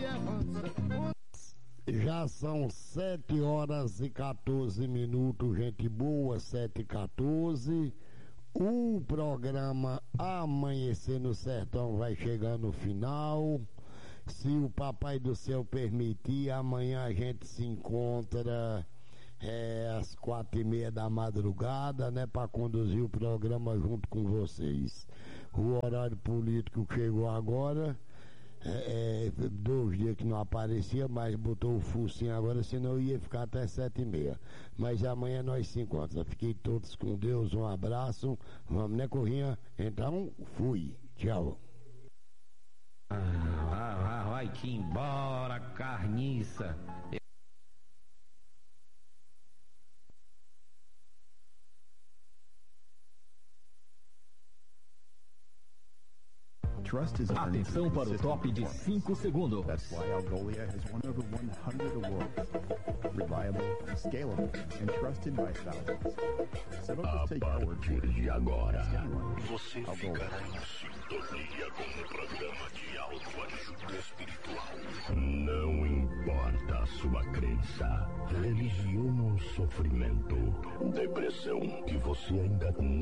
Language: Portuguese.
Já são 7h14, gente boa, 7h14. O programa Amanhecer no Sertão vai chegando no final. Se o Papai do Céu permitir, amanhã a gente se encontra às 4h30 da madrugada, né, para conduzir o programa junto com vocês. O horário político chegou agora. 2 dias que não aparecia, mas botou o focinho agora, senão ia ficar até 7h30. Mas amanhã nós se encontramos. Fiquem todos com Deus, um abraço. Vamos, né, Corrinha? Então, fui. Tchau. Vai-te embora, carniça. Atenção para o top de 5 segundos. That's why Algolia has won over 100 awards. Reliable, scalable, and trusted by thousands. So don't just take our word for it. De agora, você ficará em sintonia com o programa de autoajuda espiritual. Não importa a sua crença, religião ou sofrimento, depressão, que você ainda não